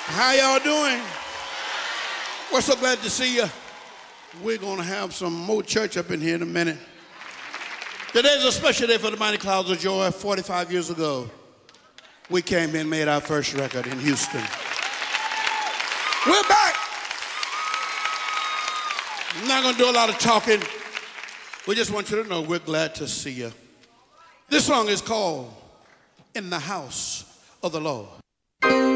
How y'all doing? We're so glad to see you. We're going to have some more church up in here in a minute. Today's a special day for the Mighty Clouds of Joy. 45 years ago, we came in and made our first record in Houston. We're back. I'm not going to do a lot of talking. We just want you to know we're glad to see you. This song is called In the House of the Lord.